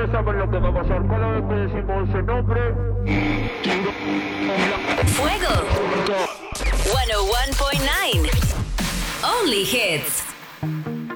ustedes saben lo que va a pasar cada vez que decimos ese nombre. Fuego 101.9 Only Hits.